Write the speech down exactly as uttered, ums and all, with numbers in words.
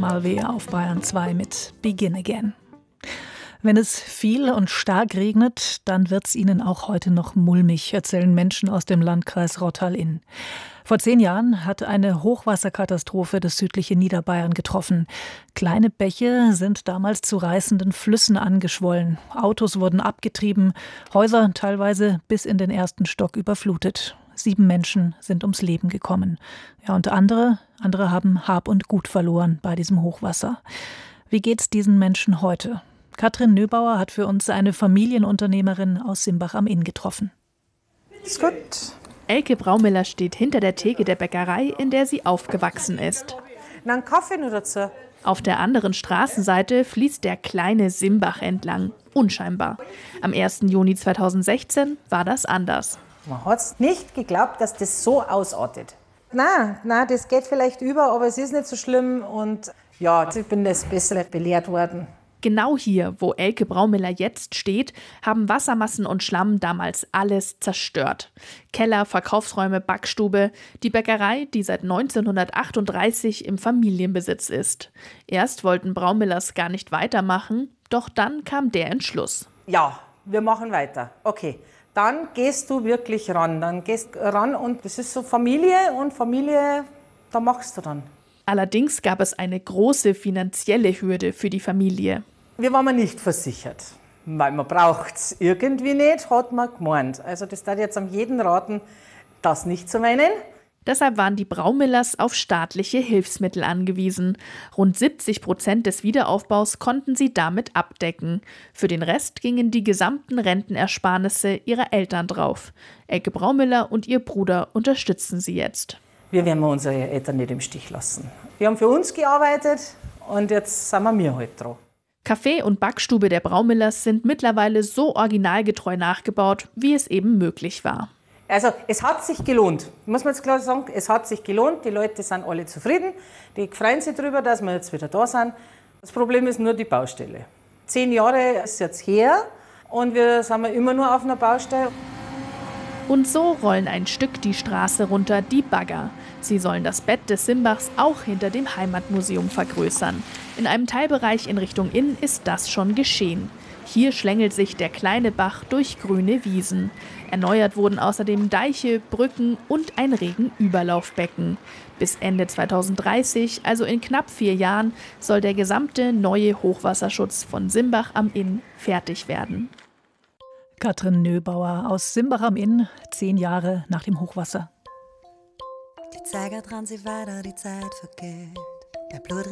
Malvé auf Bayern zwei mit Begin Again. Wenn es viel und stark regnet, dann wird's ihnen auch heute noch mulmig, erzählen Menschen aus dem Landkreis Rottal-Inn. Vor zehn Jahren hat eine Hochwasserkatastrophe das südliche Niederbayern getroffen. Kleine Bäche sind damals zu reißenden Flüssen angeschwollen. Autos wurden abgetrieben, Häuser teilweise bis in den ersten Stock überflutet. Sieben Menschen sind ums Leben gekommen. Ja, und andere, andere haben Hab und Gut verloren bei diesem Hochwasser. Wie geht's diesen Menschen heute? Katrin Nöbauer hat für uns eine Familienunternehmerin aus Simbach am Inn getroffen. Ist gut. Elke Braumiller steht hinter der Theke der Bäckerei, in der sie aufgewachsen ist. Na, einen Kaffee nur dazu. Auf der anderen Straßenseite fließt der kleine Simbach entlang. Unscheinbar. Am ersten Juni zweitausendsechzehn war das anders. Man hat nicht geglaubt, dass das so ausartet. Nein, nein, das geht vielleicht über, aber es ist nicht so schlimm. Und ja, ich bin das besser belehrt worden. Genau hier, wo Elke Braumiller jetzt steht, haben Wassermassen und Schlamm damals alles zerstört. Keller, Verkaufsräume, Backstube, die Bäckerei, die seit neunzehnhundertachtunddreißig im Familienbesitz ist. Erst wollten Braumillers gar nicht weitermachen, doch dann kam der Entschluss. Ja, wir machen weiter. Okay, dann gehst du wirklich ran. Dann gehst ran und das ist so Familie und Familie, da machst du dann. Allerdings gab es eine große finanzielle Hürde für die Familie. Wir waren nicht versichert, weil man braucht es irgendwie nicht, hat man gemeint. Also das darf jetzt am jeden raten, das nicht zu meinen. Deshalb waren die Braumillers auf staatliche Hilfsmittel angewiesen. Rund siebzig Prozent des Wiederaufbaus konnten sie damit abdecken. Für den Rest gingen die gesamten Rentenersparnisse ihrer Eltern drauf. Elke Braumiller und ihr Bruder unterstützen sie jetzt. Wir werden unsere Eltern nicht im Stich lassen. Wir haben für uns gearbeitet und jetzt sind wir mir halt dran. Café und Backstube der Braumillers sind mittlerweile so originalgetreu nachgebaut, wie es eben möglich war. Also es hat sich gelohnt, muss man jetzt klar sagen, es hat sich gelohnt. Die Leute sind alle zufrieden, die freuen sich darüber, dass wir jetzt wieder da sind. Das Problem ist nur die Baustelle. Zehn Jahre ist jetzt her und wir sind immer nur auf einer Baustelle. Und so rollen ein Stück die Straße runter die Bagger. Sie sollen das Bett des Simbachs auch hinter dem Heimatmuseum vergrößern. In einem Teilbereich in Richtung Inn ist das schon geschehen. Hier schlängelt sich der kleine Bach durch grüne Wiesen. Erneuert wurden außerdem Deiche, Brücken und ein Regenüberlaufbecken. Bis Ende zweitausenddreißig, also in knapp vier Jahren, soll der gesamte neue Hochwasserschutz von Simbach am Inn fertig werden. Katrin Nöbauer aus Simbach am Inn, zehn Jahre nach dem Hochwasser. Die Zeiger dran, sie weiter, die Zeit vergeht. Der Blut